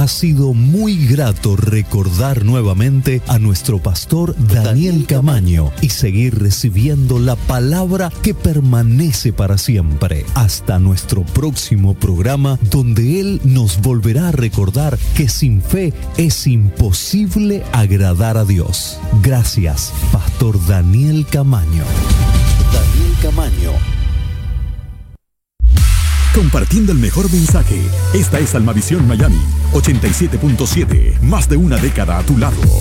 Ha sido muy grato recordar nuevamente a nuestro pastor Daniel Camaño y seguir recibiendo la palabra que permanece para siempre. Hasta nuestro próximo programa, donde Él nos volverá a recordar que sin fe es imposible agradar a Dios. Gracias, Pastor Daniel Camaño. Daniel Camaño. Compartiendo el mejor mensaje. Esta es Almavisión Miami 87.7. Más de una década a tu lado.